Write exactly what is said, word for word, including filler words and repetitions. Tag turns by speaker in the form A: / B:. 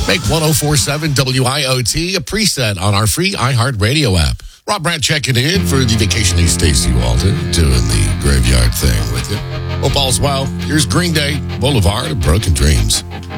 A: Make one oh four point seven W I O T a preset on our free iHeartRadio app. Rob Brandt checking in for the vacationing Stacey Walton, doing the graveyard thing with you. Hope all's well. Here's Green Day, Boulevard of Broken Dreams.